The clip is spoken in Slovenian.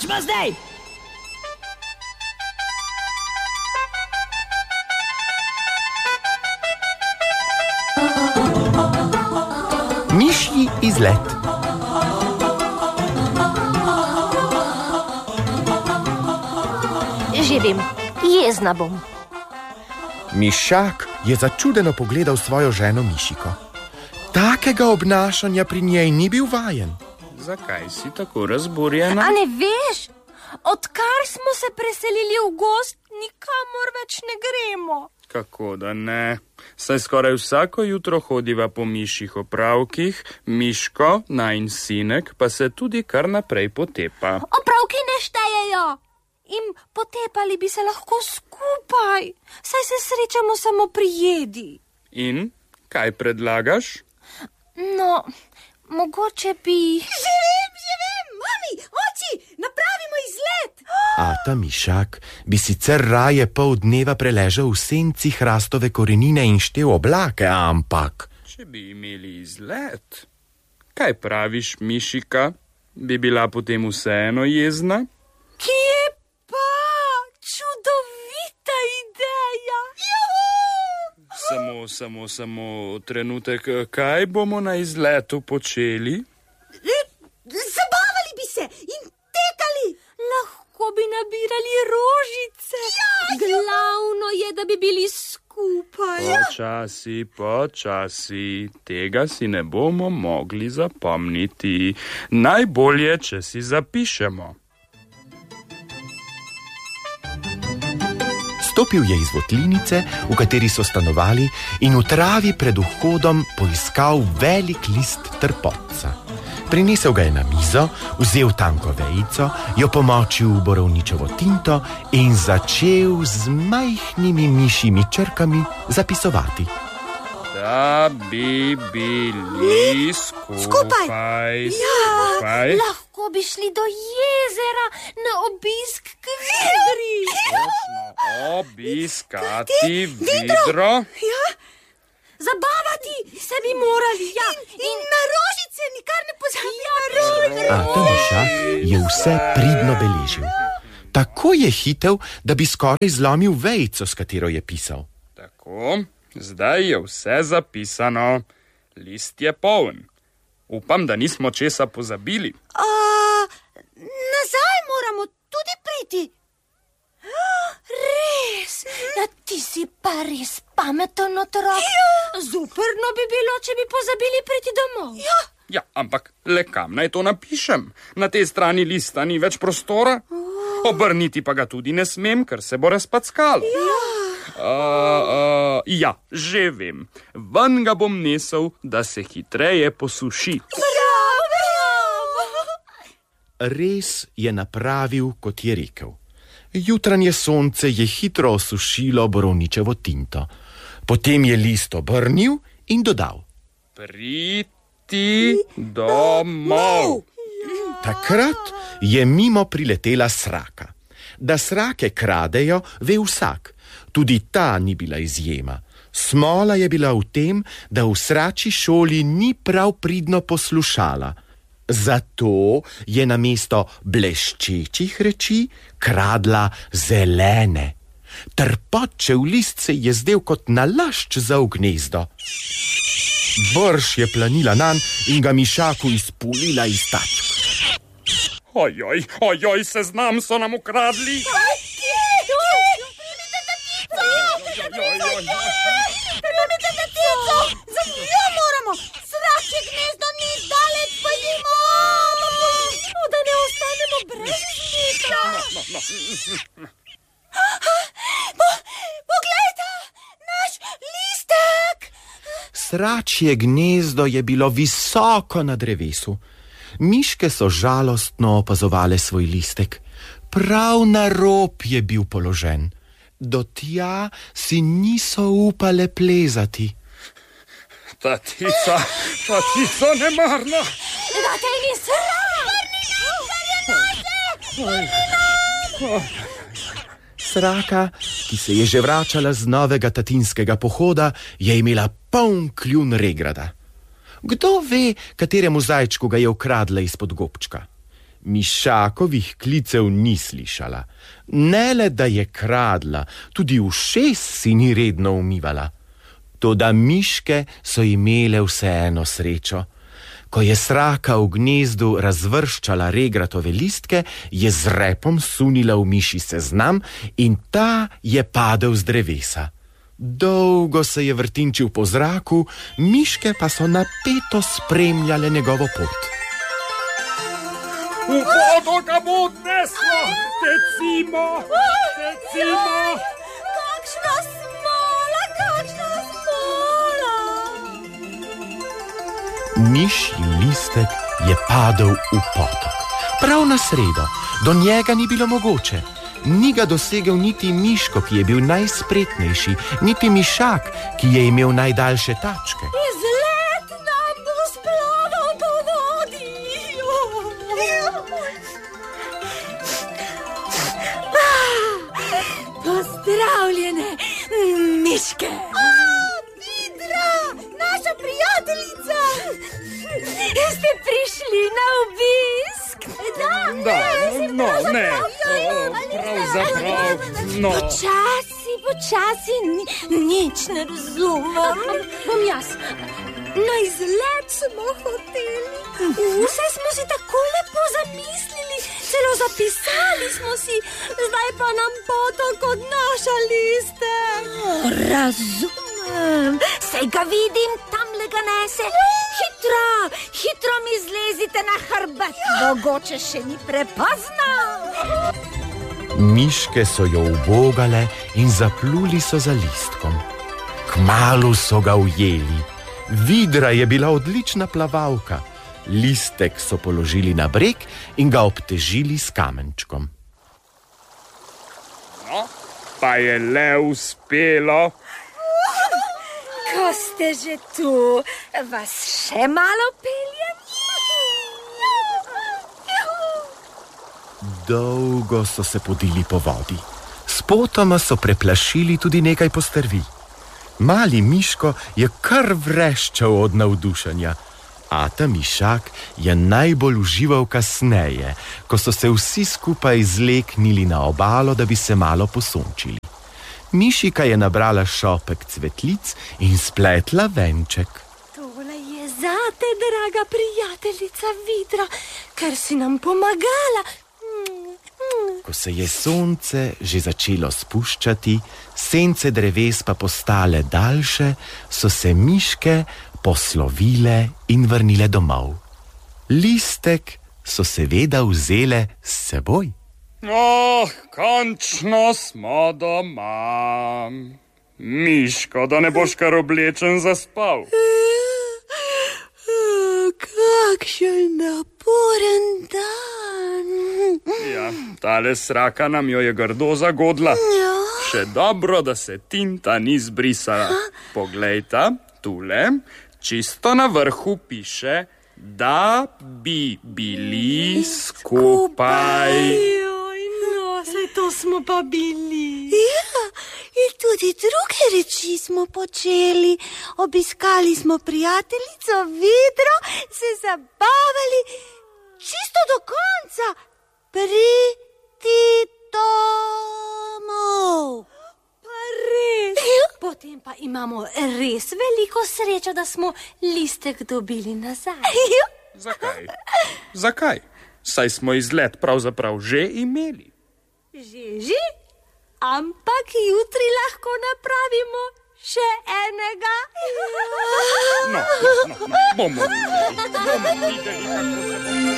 Začma zdaj! Mišji izlet. Že vem, jezna bom. Mišak je začudeno pogledal svojo ženo Mišiko. Takega obnašanja pri njej ni bil vajen. Zakaj si tako razburjena? A ne veš, odkar smo se preselili v gozd, nikamor več ne gremo. Kako da ne? Saj skoraj vsako jutro hodiva po mišjih opravkih, Miško, najin sinek, pa se tudi kar naprej potepa. Opravki ne štejejo. In potepali bi se lahko skupaj, saj se srečamo samo pri jedi. In kaj predlagaš? No, mogoče bi... Že vem, mami, oči, napravimo izlet. Ata Mišak bi sicer raje pol dneva preležal v senci hrastove korenine in štel oblake, ampak... Če bi imeli izlet? Kaj praviš, Mišika? Bi bila potem vseeno jezna? Kje pa? Čudovita ideja! Samo trenutek, kaj bomo na izletu počeli? Zabavali bi se in tekali. Lahko bi nabirali rožice. Glavno je, da bi bili skupaj. Počasi, tega si ne bomo mogli zapomniti. Najbolje, če si zapišemo. Stopil je iz votlinice, v kateri so stanovali, in v travi pred vhodom poiskal velik list trpotca. Prinesel ga je na mizo, vzel tanko vejico, jo pomočil v borovničevo tinto in začel z majhnimi mišjimi črkami zapisovati. Da bi bili skupaj. Lahko bi šli do jezera na obisk k vidri. Obiskati vidro? Ja. Zabavati se bi morali. In na rožice, nikar ne pozabi. Ata Mišak je vse pridno beležil. Tako je hitel, da bi skoraj zlomil vejico, s katero je pisal. Tako, zdaj je vse zapisano. List je poln. Upam, da nismo česa pozabili. Nazaj moramo tudi priti. Res? Ja, ti si pa res pameten otrok. Zuperno bi bilo, če bi pozabili priti domov. Ja, ampak le kam naj to napišem? Na tej strani lista ni več prostora. Obrniti pa ga tudi ne smem, ker se bo razpackalo. Ja, že vem. Ven ga bom nesel, da se hitreje posuši. Res je napravil, kot je rekel. Jutranje sonce je hitro osušilo borovničevo tinto. Potem je list obrnil in dodal: Priti domov. Takrat je mimo priletela sraka. Da srake kradejo, ve vsak. Tudi ta ni bila izjema. Smola je bila v tem, da v srači šoli ni prav pridno poslušala. Zato je namesto bleščečih reči kradla zelene. Trpotčev list se je zdel kot nalašč za v gnezdo. Brž je planila nanj in ga Mišaku izpulila iz tačk. Ojoj, seznam so nam ukradli. Primite tatico, za njo moramo. Sračje gnezdo ni daleč, pojdimo. Da ne ostanemo brez izlika. Poglejte, naš listek. Sračje gnezdo je bilo visoko na drevesu. Miške so žalostno opazovale svoj listek. Prav na rob je bil položen. Do tja si niso upale plezati. Tatica nemarna. Date mi Sraka, ki se je že vračala z novega tatinskega pohoda, je imela poln kljun regrada. Kdo ve, kateremu zajčku ga je ukradla izpod gobčka? Mišakovih klicev ni slišala. Ne le, da je kradla, tudi ušes si ni redno umivala. Toda miške so imele vseeno srečo. Ko je Sraka v gnezdu razvrščala regratove listke, je z repom sunila v miši seznam in ta je padel z drevesa. Dolgo se je vrtinčil po zraku, miške pa so napeto spremljale njegovo pot. V vodo ga bo odneslo! Tecimo! Kakšna smola! Mišji listek je padel v potok. Prav na sredo, do njega ni bilo mogoče. Ni ga dosegel niti Miško, ki je bil najspretnejši, niti Mišak, ki je imel najdaljše tačke. Izlet nam bo splaval po vodi. Pozdravljene, miške. Vidra, naša prijateljica. Ste prišli na obisk? Pravzaprav, no. Počasi, nič ne razumem. Bom jaz. Na izlet smo hoteli. Vse smo si tako lepo zamislili, celo zapisali smo si, zdaj pa nam potok odnaša liste. Razumem, saj ga vidim, tamle ga nese. Hitro mi zlezite na hrbet, mogoče še ni prepozno. Miške so jo ubogale in zapluli so za listkom. Kmalu so ga ujeli. Vidra je bila odlična plavalka. Listek so položili na breg in ga obtežili s kamenčkom. No, pa je le uspelo. Ko ste že tu, vas še malo peljem? Dolgo so se podili po vodi. Spotoma so preplašili tudi nekaj postrvi. Mali Miško je kar vreščal od navdušenja. Ata Mišak je najbolj užival kasneje, ko so se vsi skupaj zleknili na obalo, da bi se malo posončili. Mišika je nabrala šopek cvetlic in spletla venček. Tole je zate, draga prijateljica Vidra, ker si nam pomagala. Ko se je sonce že začelo spuščati, sence dreves pa postale daljše, so se miške poslovile in vrnile domov. Listek so seveda vzele s seboj. Končno smo doma. Miško, da ne boš kar oblečen zaspal. Kakšen naporen dan. Ja, tale Sraka nam jo je grdo zagodla. Še dobro, da se tinta ni zbrisala. Poglejta, tule, čisto na vrhu piše, da bi bili skupaj. Saj to smo pa bili. Ja, in tudi druge reči smo počeli. Obiskali smo prijateljico Vidro, se zabavali čisto do konca. Priti domov. Pa res. Potem pa imamo res veliko srečo, da smo listek dobili nazaj. Zakaj? Saj smo izlet pravzaprav že imeli. Že? Ampak jutri lahko napravimo še enega. No, bomo videli, kako se bo.